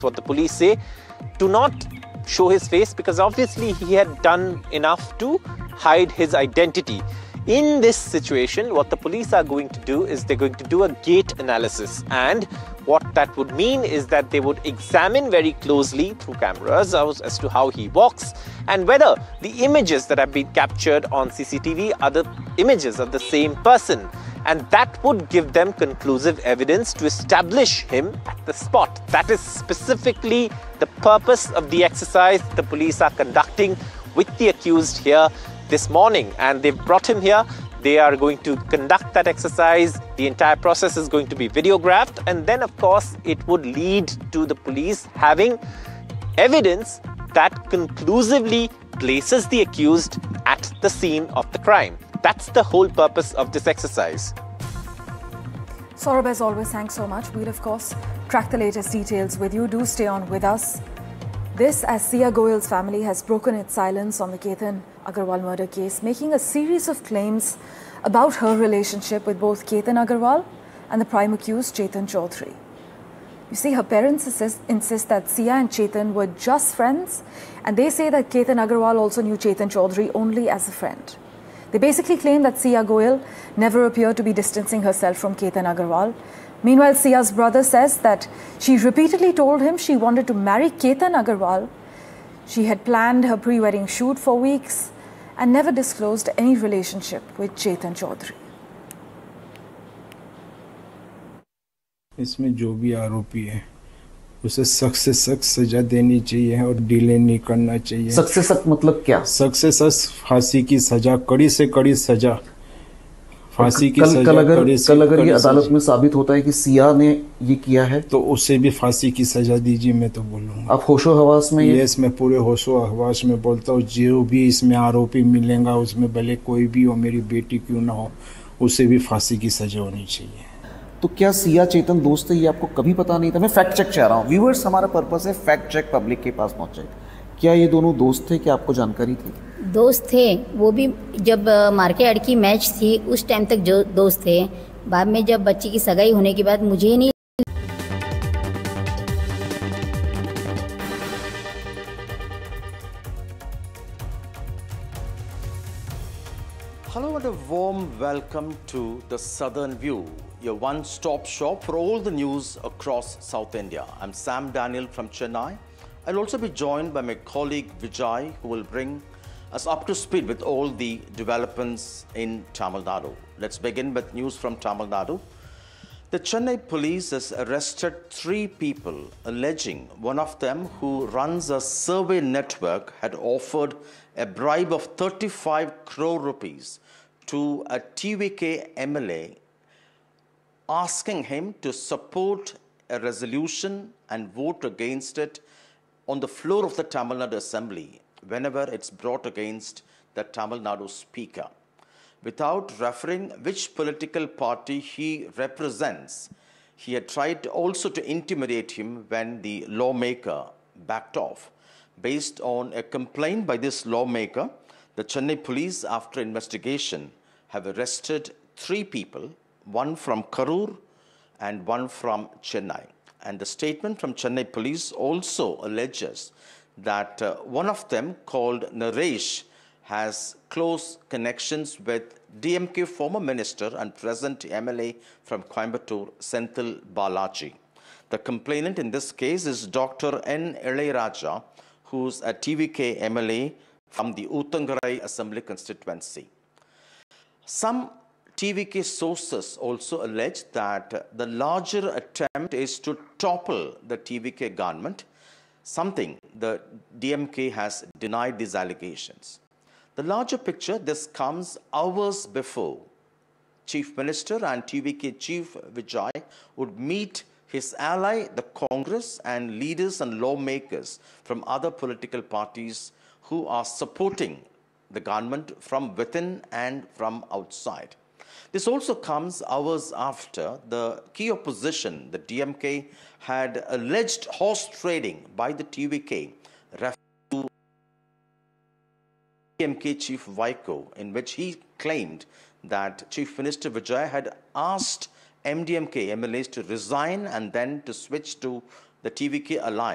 what the police say, to not show his face because obviously he had done enough to hide his identity. In this situation, what the police are going to do is they're going to do a gait analysis, and what that would mean is that they would examine very closely through cameras as to how he walks and whether the images that have been captured on CCTV are the images of the same person. And that would give them conclusive evidence to establish him at the spot. That is specifically the purpose of the exercise the police are conducting with the accused here this morning. And they've brought him here. They are going to conduct that exercise. The entire process is going to be videographed. And then, of course, it would lead to the police having evidence that conclusively places the accused at the scene of the crime. That's the whole purpose of this exercise. Saurabh, as always, thanks so much. We'll, of course, track the latest details with you. Do stay on with us. This, as Sia Goyal's family has broken its silence on the Ketan Agarwal murder case, making a series of claims about her relationship with both Ketan Agarwal and the prime accused, Chetan Chaudhary. You see, her parents insist that Sia and Chetan were just friends, and they say that Ketan Agarwal also knew Chetan Chaudhary only as a friend. They basically claim that Sia Goyal never appeared to be distancing herself from Ketan Agarwal. Meanwhile, Sia's brother says that she repeatedly told him she wanted to marry Ketan Agarwal. She had planned her pre-wedding shoot for weeks and never disclosed any relationship with Chetan Chaudhary. इसमें जो भी आरोपी है उसे सख्त से सख्त सजा देनी चाहिए और डिले नहीं करना चाहिए। सख्त से सख्त मतलब क्या? सख्त से सख्त फांसी की सजा, कड़ी से कड़ी सजा, फांसी की सजा। कल अगर ये अदालत में साबित होता है कि सिया ने ये किया है तो उसे भी फांसी की सजा दीजिए, मैं तो बोलूँगा। आप होशो हवास में? यस, मैं पूरे होशो हवास में बोलता हूँ। जो भी इसमें आरोपी मिलेगा उसमें भले कोई भी हो, मेरी बेटी क्यों ना हो, उसे भी फांसी की सजा होनी चाहिए। तो क्या सिया चेतन दोस्त है, ये आपको कभी पता नहीं था? मैं फैक्ट चेक चाह रहा हूँ। व्यूअर्स, हमारा पर्पस है फैक्ट चेक पब्लिक के पास पहुँचे। क्या ये दोनों दोस्त थे? क्या आपको जानकारी थी? दोस्त थे, वो भी जब मार्केट की मैच थी उस टाइम तक जो दोस्त थे। बाद में जब बच्ची की सगाई होने के बाद मुझे नहीं। Hello and a warm welcome to the Southern View, your one-stop shop for all the news across South India. I'm Sam Daniel from Chennai. I'll also be joined by my colleague Vijay, who will bring us up to speed with all the developments in Tamil Nadu. Let's begin with news from Tamil Nadu. The Chennai police has arrested 3 people, alleging one of them, who runs a survey network, had offered a bribe of 35 crore rupees to a TVK MLA, asking him to support a resolution and vote against it on the floor of the Tamil Nadu Assembly whenever it's brought against the Tamil Nadu Speaker. Without referring which political party he represents, he had tried also to intimidate him when the lawmaker backed off. Based on a complaint by this lawmaker, the Chennai police, after investigation, have arrested 3 people, one from Karur and one from Chennai. And the statement from Chennai police also alleges that one of them, called Naresh, has close connections with DMK former minister and present MLA from Coimbatore, Senthil Balaji. The complainant in this case is Dr. N. Ilayaraja, who's a TVK MLA from the Uttangarai Assembly constituency. Some TVK sources also allege that the larger attempt is to topple the TVK government, something the DMK has denied these allegations. The larger picture, this comes hours before Chief Minister and TVK Chief Vijay would meet his ally, the Congress, and leaders and lawmakers from other political parties who are supporting the government from within and from outside. This also comes hours after the key opposition, the DMK, had alleged horse trading by the TVK, referring to DMK Chief Vaiko, in which he claimed that Chief Minister Vijay had asked MDMK MLAs to resign and then to switch to the TVK alliance.